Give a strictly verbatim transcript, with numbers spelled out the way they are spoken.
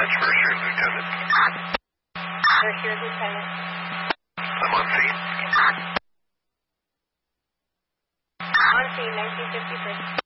Dispatch, First Year Lieutenant. First Year Lieutenant. I'm on scene. On scene, nineteen fifty-six.